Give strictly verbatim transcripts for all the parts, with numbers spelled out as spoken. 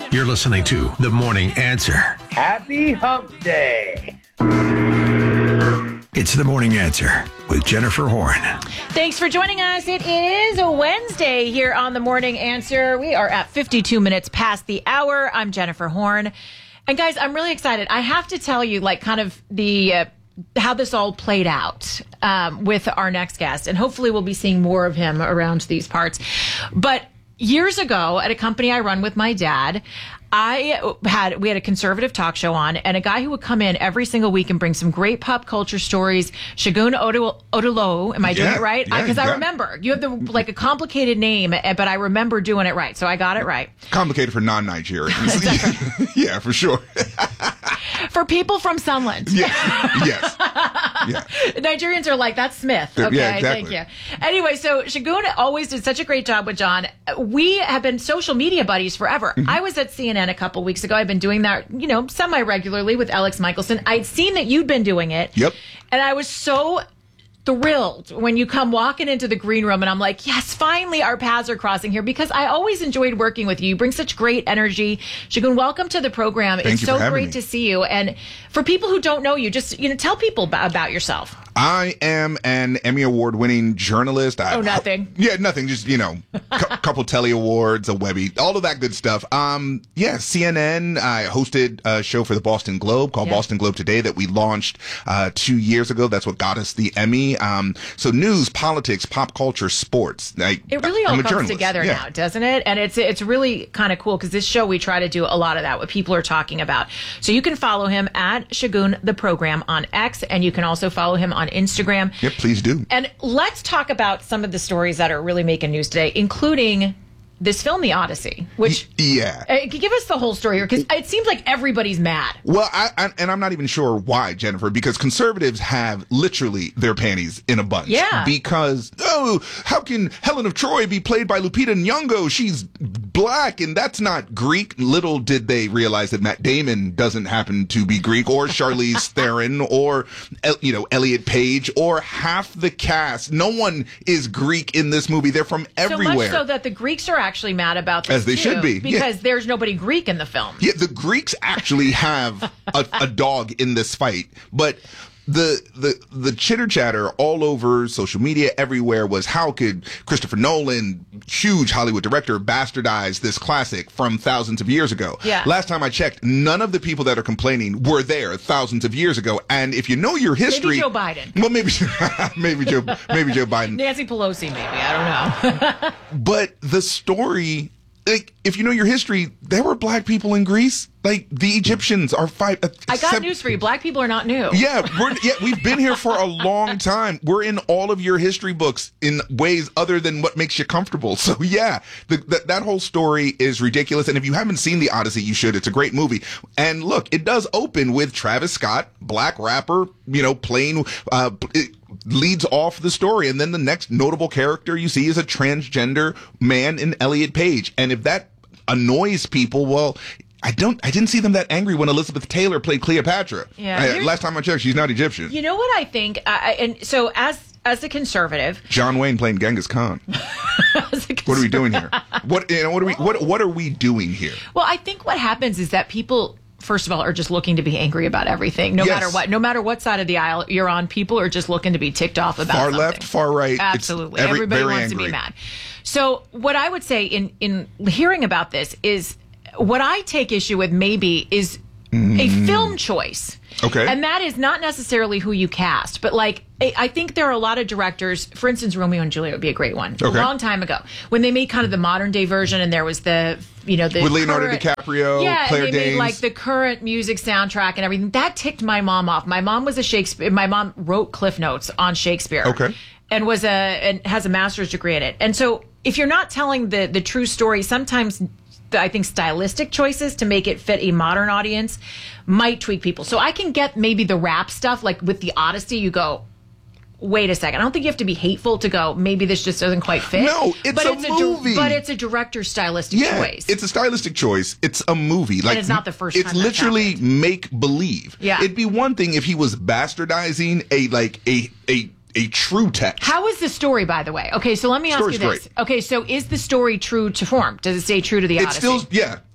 You're listening to The Morning Answer. Happy Hump Day. It's The Morning Answer with Jennifer Horn. Thanks for joining us. It is a Wednesday here on The Morning Answer. We are at fifty-two minutes past the hour. I'm Jennifer Horn. And guys, I'm really excited. I have to tell you, like, kind of the... Uh, how this all played out um, with our next guest. And hopefully we'll be seeing more of him around these parts. But years ago at a company I run with my dad, I had, we had a conservative talk show on, and a guy who would come in every single week and bring some great pop culture stories. Shagun Odolo, am I doing yeah, it right? Because yeah, I got- remember, you have the, like a complicated name, but I remember doing it right. So I got it right. Complicated for non-Nigerians. Yeah, for sure. For people from Sunland. Yes. Yes. Yeah. Nigerians are like, that's Smith. Okay, Yeah, exactly. thank you. Anyway, so Shagun always did such a great job with John. We have been social media buddies forever. Mm-hmm. I was at C N N a couple weeks ago. I've been doing that, you know, semi-regularly with Alex Michelson. I'd seen that you'd been doing it. Yep. And I was so thrilled when you come walking into the green room, and I'm like, yes, finally our paths are crossing here, because I always enjoyed working with you. You bring such great energy. Shagun, welcome to the program. Thank it's you so for having great me. to see you. And for people who don't know you, just, you know, tell people about, about yourself. I am an Emmy Award-winning journalist. I, Oh, nothing. Yeah, nothing. Just, you know, a couple Telly Awards, a Webby, all of that good stuff. Um, yeah, C N N. I hosted a show for the Boston Globe called Yeah. Boston Globe Today that we launched uh, two years ago. That's what got us the Emmy. Um, so news, politics, pop culture, sports. I, It really all I'm a comes journalist. together Yeah. now, doesn't it? And it's it's really kind of cool, because this show, we try to do a lot of that, what people are talking about. So you can follow him at Shagun the Program on X, and you can also follow him on Instagram. Yep, please do. And let's talk about some of the stories that are really making news today, including this film, The Odyssey, which... Yeah. Uh, give us the whole story here, because it seems like everybody's mad. Well, I, I and I'm not even sure why, Jennifer, because conservatives have literally their panties in a bunch. Yeah. Because, oh, how can Helen of Troy be played by Lupita Nyong'o? She's black, and that's not Greek. Little did they realize that Matt Damon doesn't happen to be Greek, or Charlize Theron, or, you know, Elliot Page, or half the cast. No one is Greek in this movie. They're from everywhere. So much so that the Greeks are actually mad about this, As they too, should be, yeah. because there's nobody Greek in the film. Yeah, the Greeks actually have a, a dog in this fight, but the the the chitter chatter all over social media everywhere was, how could Christopher Nolan, huge Hollywood director, bastardize this classic from thousands of years ago? Yeah. Last time I checked, none of the people that are complaining were there thousands of years ago. And if you know your history, Maybe Joe Biden. Well, maybe maybe Joe maybe Joe Biden. Nancy Pelosi, maybe. I don't know. But the story, like, if you know your history, there were black people in Greece. Like, the Egyptians are five. Uh, I got seven- news for you. Black people are not new. Yeah, we're, yeah, we've been here for a long time. We're in all of your history books in ways other than what makes you comfortable. So yeah, the, the, that whole story is ridiculous. And if you haven't seen The Odyssey, you should. It's a great movie. And look, it does open with Travis Scott, black rapper, you know, playing, uh, it leads off the story. And then the next notable character you see is a transgender man in Elliot Page. And if that annoys people, well, I don't. I didn't see them that angry when Elizabeth Taylor played Cleopatra. Yeah. I- Here's- last time I checked, she's not Egyptian. You know what I think? I, I- and so as as a conservative, John Wayne playing Genghis Khan. as a What are we doing here? What you know? What are we? What What are we doing here? Well, I think what happens is that people, first of all, are just looking to be angry about everything, no Yes. matter what. No matter what side of the aisle you're on, people are just looking to be ticked off about Far something. left, far right. it's Absolutely. every- Everybody very wants to angry. be mad. So what I would say in, in hearing about this is, what I take issue with maybe is a film choice. Okay. And that is not necessarily who you cast, but like, I I think there are a lot of directors, for instance, Romeo and Juliet would be a great one. Okay. A long time ago, when they made kind of the modern day version, and there was the, you know, the With Leonardo current- DiCaprio, yeah, Claire and they Danes. made like the current music soundtrack and everything. That ticked my mom off. My mom was a Shakespeare, my mom wrote Cliff Notes on Shakespeare. Okay. And was a, and has a master's degree in it. And so if you're not telling the, the true story, sometimes I think stylistic choices to make it fit a modern audience might tweak people. So I can get maybe the rap stuff, like with The Odyssey, you go, wait a second. I don't think you have to be hateful to go, maybe this just doesn't quite fit. No, it's but a it's movie. A, but it's a director's stylistic Yeah, choice. it's a stylistic choice. It's a movie. Like, it's not the first It's time that's literally happened. make believe. Yeah. It'd be one thing if he was bastardizing a like a a a true text. How is the story, by the way? Okay, so let me ask Story's you this. great. Okay, so is the story true to form? Does it stay true to the It's Odyssey? still, yeah.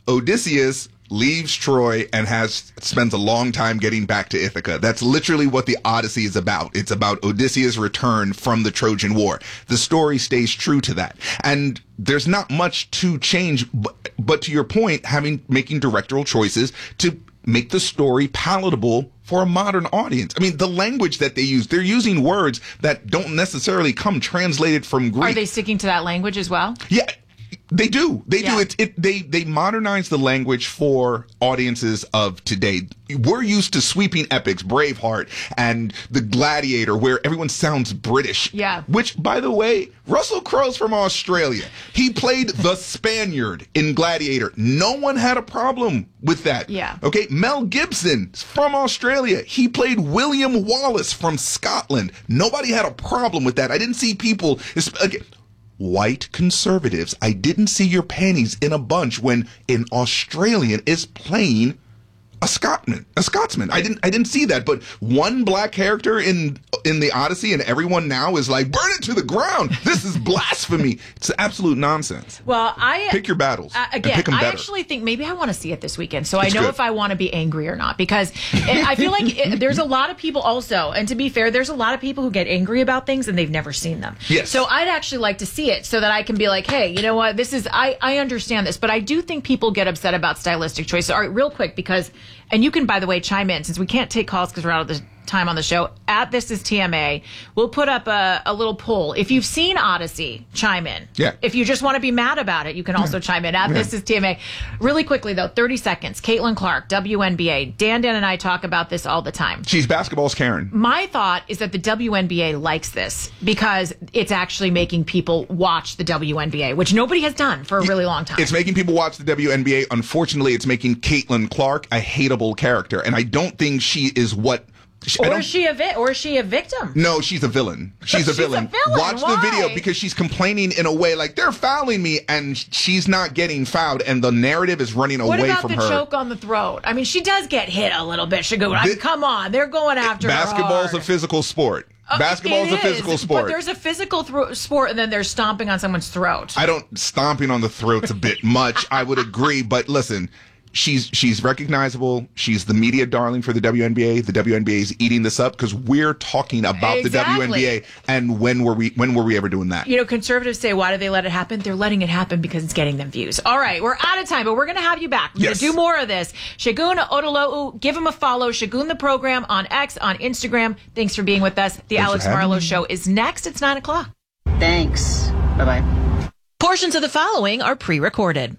Odysseus leaves Troy and has spends a long time getting back to Ithaca. That's literally what the Odyssey is about. It's about Odysseus' return from the Trojan War. The story stays true to that. And there's not much to change, but, but to your point, having making directorial choices to make the story palatable for a modern audience. I mean, the language that they use, they're using words that don't necessarily come translated from Greek. Are they sticking to that language as well? Yeah. They do. They Yeah. do. It, it. They they modernize the language for audiences of today. We're used to sweeping epics, Braveheart and The Gladiator, where everyone sounds British. Yeah. Which, by the way, Russell Crowe's from Australia. He played the Spaniard in Gladiator. No one had a problem with that. Yeah. Okay. Mel Gibson from Australia. He played William Wallace from Scotland. Nobody had a problem with that. I didn't see people. Okay, white conservatives, I didn't see your panties in a bunch when an Australian is playing a Scotsman. A Scotsman. I didn't. I didn't see that. But one black character in in the Odyssey, and everyone now is like, burn it to the ground. This is blasphemy. It's absolute nonsense. Well, I Pick your battles. Uh, and again, pick 'em I better. actually think maybe I want to see it this weekend, so It's I know good. if I want to be angry or not. Because it, I feel like it, there's a lot of people also, and to be fair, there's a lot of people who get angry about things and they've never seen them. Yes. So I'd actually like to see it so that I can be like, hey, you know what? This is I I understand this, but I do think people get upset about stylistic choices. All right, real quick, because and you can, by the way, chime in since we can't take calls because we're out of the time on the show. At This Is T M A, we'll put up a, a little poll. If you've seen Odyssey, chime in. Yeah. If you just want to be mad about it, you can also chime in. At This Is T M A. Really quickly, though, thirty seconds. Caitlin Clark, W N B A. Dan Dan and I talk about this all the time. She's basketball's Karen. My thought is that the W N B A likes this because it's actually making people watch the W N B A, which nobody has done for a really long time. It's making people watch the W N B A. Unfortunately, it's making Caitlin Clark a hateable character, and I don't think she is what. She, I or don't, is she a vi- or is she a victim? No, she's a villain. She's a She's a villain. villain. Watch Why? the video because she's complaining in a way like they're fouling me, and she's not getting fouled, and the narrative is running What away about from the her. choke on the throat? I mean, she does get hit a little bit. She go, I mean, Thi- come on, they're going after her. Basketball's hard. a physical sport. Uh, Basketball it is a physical is, sport. But there's a physical thro- sport, and then there's stomping on someone's throat. I don't stomping on the throat's a bit much. I would agree, but listen, she's she's recognizable. She's the media darling for the W N B A. The W N B A is eating this up because we're talking about Exactly. the W N B A. And when were we when were we ever doing that? You know, conservatives say, why do they let it happen? They're letting it happen because it's getting them views. All right, we're out of time, but we're going to have you back. We're Yes. going to do more of this. Shagun Odolo'u, give him a follow. Shagun the program on X, on Instagram. Thanks for being with us. The Thanks for Alex having Marlowe me. Show is next. It's nine o'clock. Thanks. Bye-bye. Portions of the following are pre-recorded.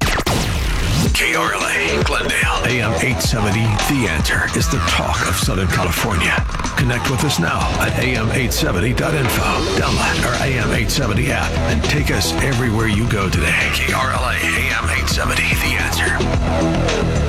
K R L A, Glendale, A M eight seventy. The Answer is the talk of Southern California. Connect with us now at A M eight seventy dot info. Download our A M eight seventy app and take us everywhere you go today. K R L A, A M eight seventy. The Answer.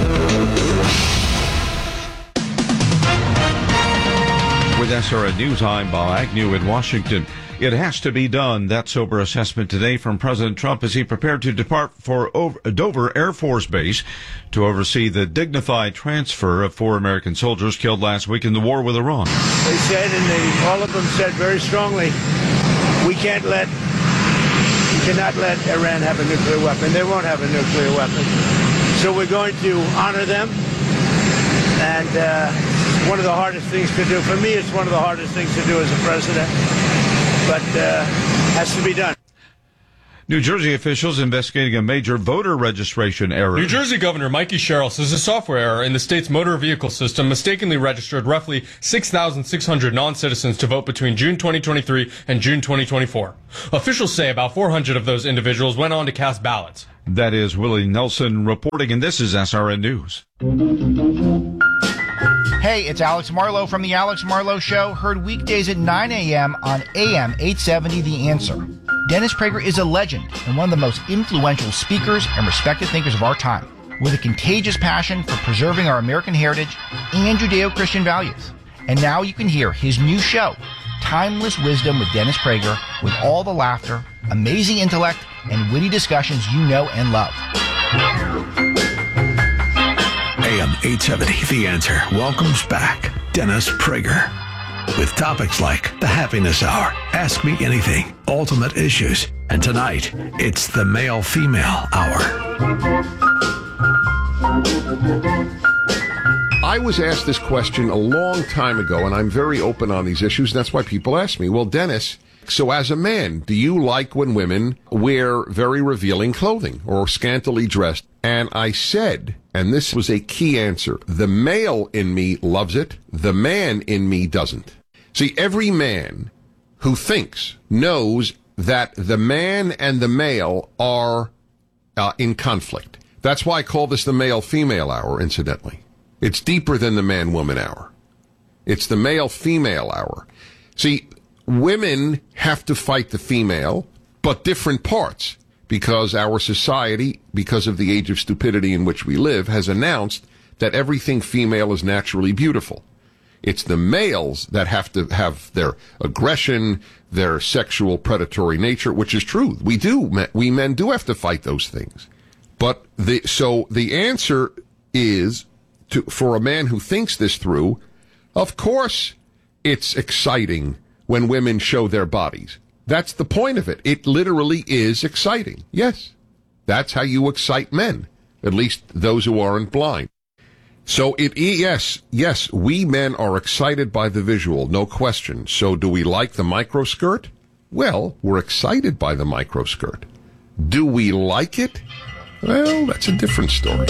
With S R N News, I'm Bob Agnew in Washington. It has to be done. That sober assessment today from President Trump as he prepared to depart for Dover Air Force Base to oversee the dignified transfer of four American soldiers killed last week in the war with Iran. They said, and they, all of them said very strongly, we can't let, we cannot let Iran have a nuclear weapon. They won't have a nuclear weapon. So we're going to honor them. And uh, one of the hardest things to do. For me, it's one of the hardest things to do as a president. But uh, has to be done. New Jersey officials investigating a major voter registration error. New Jersey Governor Mikey Sherrill says a software error in the state's motor vehicle system mistakenly registered roughly six thousand six hundred non-citizens to vote between June twenty twenty-three and June twenty twenty-four. Officials say about four hundred of those individuals went on to cast ballots. That is Willie Nelson reporting, and this is S R N News. Hey, it's Alex Marlowe from The Alex Marlowe Show, heard weekdays at nine a.m. on A M eight seventy The Answer. Dennis Prager is a legend and one of the most influential speakers and respected thinkers of our time, with a contagious passion for preserving our American heritage and Judeo-Christian values. And now you can hear his new show, Timeless Wisdom with Dennis Prager, with all the laughter, amazing intellect, and witty discussions you know and love. A M eight seventy. The Answer welcomes back Dennis Prager with topics like the Happiness Hour, Ask Me Anything, Ultimate Issues, and tonight it's the Male-Female Hour. I was asked this question a long time ago, and I'm very open on these issues. And that's why people ask me, well, Dennis, so as a man, do you like when women wear very revealing clothing or scantily dressed? And I said, and this was a key answer, the male in me loves it. The man in me doesn't. See, every man who thinks knows that the man and the male are uh, in conflict. That's why I call this the male-female hour, incidentally. It's deeper than the man-woman hour. It's the male-female hour. See, women have to fight the female, but different parts, because our society, because of the age of stupidity in which we live, has announced that everything female is naturally beautiful. It's the males that have to have their aggression, their sexual predatory nature, which is true. We do. We men do have to fight those things. But the, so the answer is to, for a man who thinks this through, of course it's exciting when women show their bodies. That's the point of it. It literally is exciting. Yes. That's how you excite men, at least those who aren't blind. So it, yes, yes, we men are excited by the visual, no question. So do we like the microskirt? Well, we're excited by the microskirt. Do we like it? Well, that's a different story.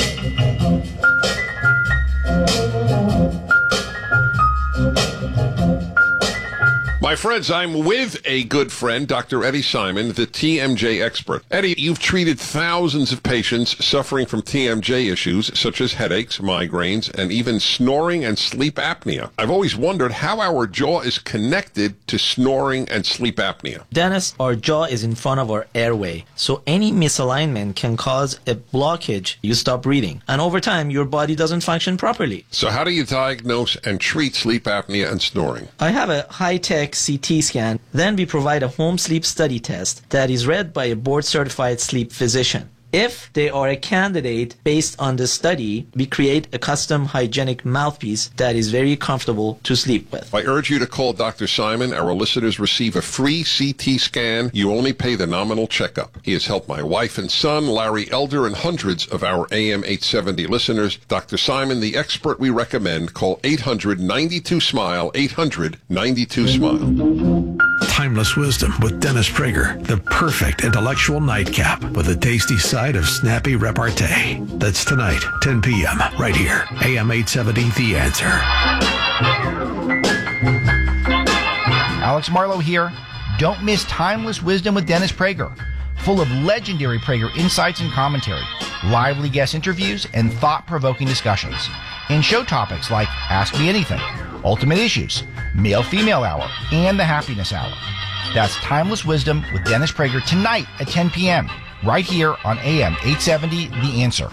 My friends, I'm with a good friend, Doctor Eddie Simon, the T M J expert. Eddie, you've treated thousands of patients suffering from T M J issues, such as headaches, migraines, and even snoring and sleep apnea. I've always wondered how our jaw is connected to snoring and sleep apnea. Dennis, our jaw is in front of our airway, so any misalignment can cause a blockage. You stop breathing, and over time, your body doesn't function properly. So how do you diagnose and treat sleep apnea and snoring? I have a high-tech C T scan. Then we provide a home sleep study test that is read by a board-certified sleep physician. If they are a candidate based on the study, we create a custom hygienic mouthpiece that is very comfortable to sleep with. I urge you to call Doctor Simon. Our listeners receive a free C T scan. You only pay the nominal checkup. He has helped my wife and son, Larry Elder, and hundreds of our A M eight seventy listeners. Doctor Simon, the expert we recommend. Call eight hundred ninety-two SMILE, eight hundred ninety-two SMILE. Timeless Wisdom with Dennis Prager, the perfect intellectual nightcap with a tasty side of snappy repartee. That's tonight, ten p.m., right here, A M eight seventy, The Answer. Alex Marlow here. Don't miss Timeless Wisdom with Dennis Prager, full of legendary Prager insights and commentary, lively guest interviews, and thought-provoking discussions. And show topics like Ask Me Anything, Ultimate Issues, Male-Female Hour, and the Happiness Hour. That's Timeless Wisdom with Dennis Prager tonight at ten p.m., right here on A M eight seventy, The Answer.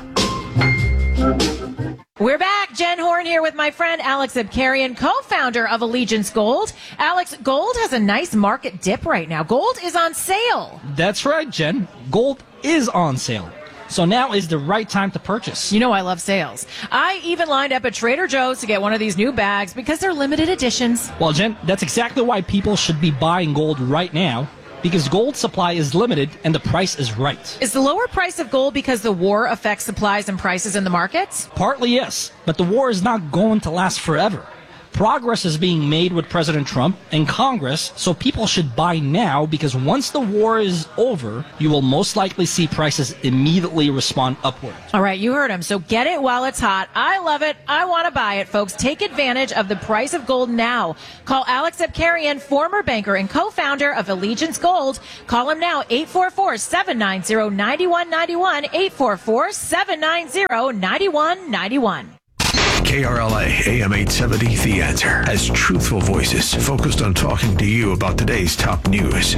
We're back. Jen Horn here with my friend Alex Abkarian, co-founder of Allegiance Gold. Alex, gold has a nice market dip right now. Gold is on sale. That's right, Jen. Gold is on sale. So now is the right time to purchase. You know I love sales. I even lined up at Trader Joe's to get one of these new bags because they're limited editions. Well, Jen, that's exactly why people should be buying gold right now, because gold supply is limited and the price is right. Is the lower price of gold because the war affects supplies and prices in the markets? Partly, yes, but the war is not going to last forever. Progress is being made with President Trump and Congress, so people should buy now because once the war is over, you will most likely see prices immediately respond upward. All right, you heard him. So get it while it's hot. I love it. I want to buy it, folks. Take advantage of the price of gold now. Call Alex Abkarian, former banker and co-founder of Allegiance Gold. Call him now, eight four four, seven nine zero, nine one nine one, eight four four, seven nine zero, nine one nine one. K R L A A M eight seventy, The Answer, has truthful voices focused on talking to you about today's top news.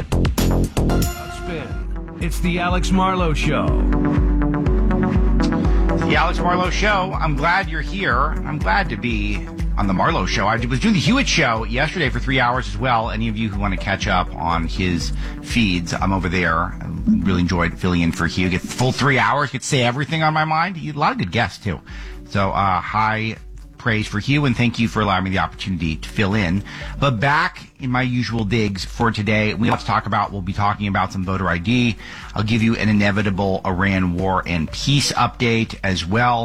It's the Alex Marlow Show. The Alex Marlow Show. I'm glad you're here. I'm glad to be on the Marlow Show. I was doing the Hewitt Show yesterday for three hours as well. Any of you who want to catch up on his feeds, I'm over there. I really enjoyed filling in for Hugh. Get full three hours, get to say everything on my mind. A lot of good guests, too. So, uh, high praise for Hugh, and thank you for allowing me the opportunity to fill in. But back in my usual digs for today, we have to talk about, we'll be talking about some voter I D. I'll give you an inevitable Iran war and peace update as well.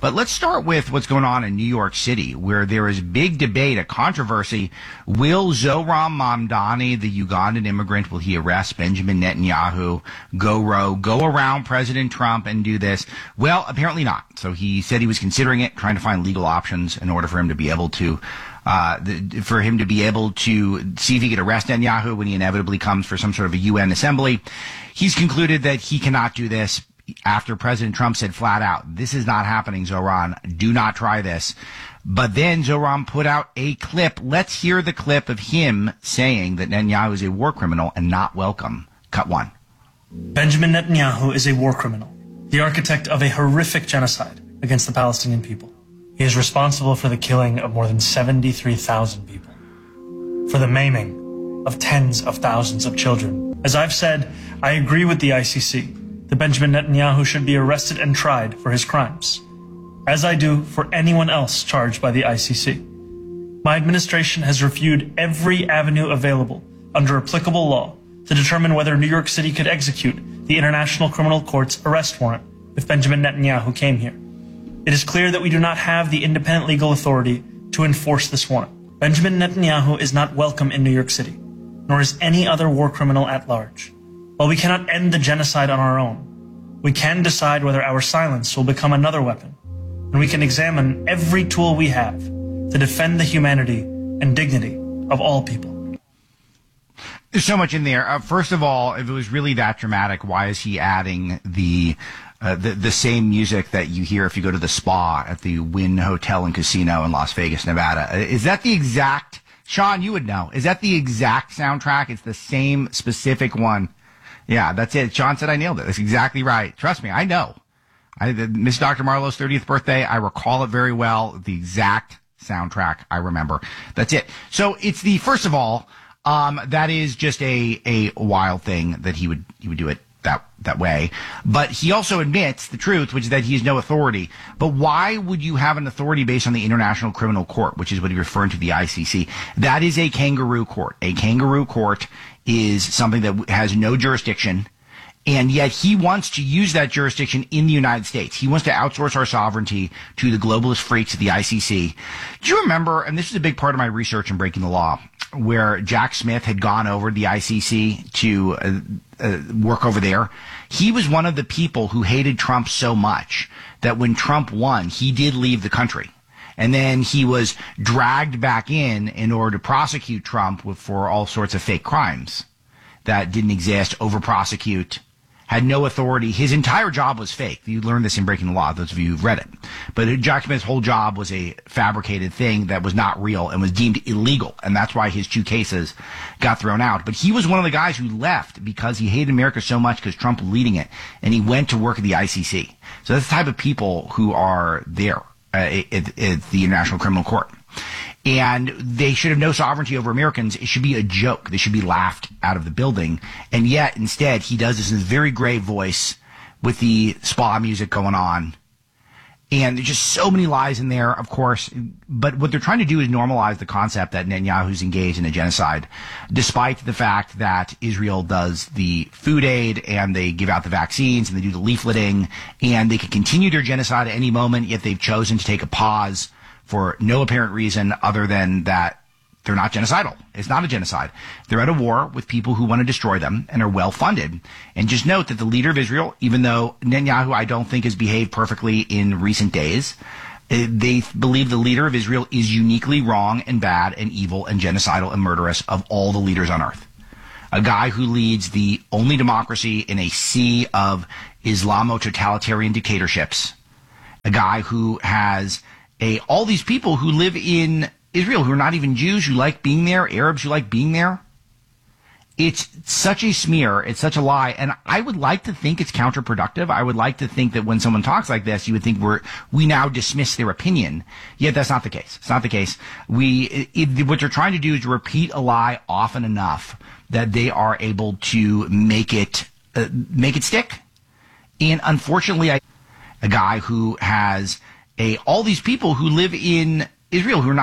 But let's start with what's going on in New York City, where there is big debate, a controversy. Will Zohran Mamdani, the Ugandan immigrant, will he arrest Benjamin Netanyahu, go rogue, go around President Trump and do this? Well, apparently not. So he said he was considering it, trying to find legal options in order for him to be able to Uh, the, for him to be able to see if he could arrest Netanyahu when he inevitably comes for some sort of a U N assembly. He's concluded that he cannot do this after President Trump said flat out, this is not happening, Zohran. Do not try this. But then Zohran put out a clip. Let's hear the clip of him saying that Netanyahu is a war criminal and not welcome. Cut one. Benjamin Netanyahu is a war criminal, the architect of a horrific genocide against the Palestinian people. He is responsible for the killing of more than seventy-three thousand people, for the maiming of tens of thousands of children. As I've said, I agree with the I C C that Benjamin Netanyahu should be arrested and tried for his crimes, as I do for anyone else charged by the I C C. My administration has reviewed every avenue available under applicable law to determine whether New York City could execute the International Criminal Court's arrest warrant if Benjamin Netanyahu came here. It is clear that we do not have the independent legal authority to enforce this warrant. Benjamin Netanyahu is not welcome in New York City, nor is any other war criminal at large. While we cannot end the genocide on our own, we can decide whether our silence will become another weapon, and we can examine every tool we have to defend the humanity and dignity of all people. There's so much in there. Uh, first of all, if it was really that dramatic, why is he adding the Uh, the, the same music that you hear if you go to the spa at the Wynn Hotel and Casino in Las Vegas, Nevada? Is that the exact, Sean, you would know, is that the exact soundtrack? It's the same specific one. Yeah, that's it. Sean said I nailed it. That's exactly right. Trust me, I know. I, Miss Doctor Marlowe's thirtieth birthday, I recall it very well. The exact soundtrack I remember. That's it. So it's the, first of all, um, that is just a, a wild thing that he would, he would do it that that way. But he also admits the truth, which is that he has no authority. But why would you have an authority based on the International Criminal Court, which is what he referred to, the I C C? That is a kangaroo court. A kangaroo court is something that has no jurisdiction, and yet he wants to use that jurisdiction in the United States. He wants to outsource our sovereignty to the globalist freaks at the I C C. Do you remember, and this is a big part of my research in Breaking the Law, where Jack Smith had gone over to the I C C to uh, uh, work over there? He was one of the people who hated Trump so much that when Trump won, he did leave the country. And then he was dragged back in in order to prosecute Trump with, for all sorts of fake crimes that didn't exist, over-prosecute, had no authority. His entire job was fake. You learned this in Breaking the Law, those of you who've read it. But Jack Smith's whole job was a fabricated thing that was not real and was deemed illegal. And that's why his two cases got thrown out. But he was one of the guys who left because he hated America so much because Trump was leading it. And he went to work at the I C C. So that's the type of people who are there uh, at, at the International Criminal Court. And they should have no sovereignty over Americans. It should be a joke. They should be laughed out of the building. And yet, instead, he does this in his very grave voice with the spa music going on. And there's just so many lies in there, of course. But what they're trying to do is normalize the concept that Netanyahu's engaged in a genocide, despite the fact that Israel does the food aid and they give out the vaccines and they do the leafleting and they can continue their genocide at any moment, yet they've chosen to take a pause for no apparent reason other than that they're not genocidal. It's not a genocide. They're at a war with people who want to destroy them and are well funded. And just note that the leader of Israel, even though Netanyahu I don't think has behaved perfectly in recent days, they believe the leader of Israel is uniquely wrong and bad and evil and genocidal and murderous of all the leaders on earth. A guy who leads the only democracy in a sea of Islamo-totalitarian dictatorships. A guy who has A, all these people who live in Israel who are not even Jews, who like being there, Arabs who like being there. It's such a smear. It's such a lie. And I would like to think it's counterproductive. I would like to think that when someone talks like this, you would think we're, we now dismiss their opinion. Yet that's not the case. It's not the case. We, it, it, what they're trying to do is repeat a lie often enough that they are able to make it, uh, make it stick. And unfortunately, I, a guy who has A, all these people who live in Israel who are not